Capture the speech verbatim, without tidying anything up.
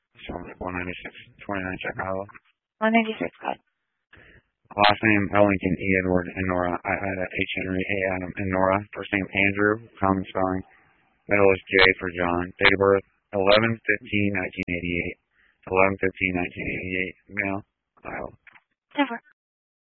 So one ninety-six, twenty-nine Chicago. one ninety-six, good. Last name, L. Lincoln, E. Edward, and Nora. I had a H. Henry, A. Adam, and Nora. First name, Andrew, common spelling. Middle is J for John. Date of birth, eleven fifteen nineteen eighty-eight. eleven fifteen nineteen eighty-eight. Male, Iowa. Never.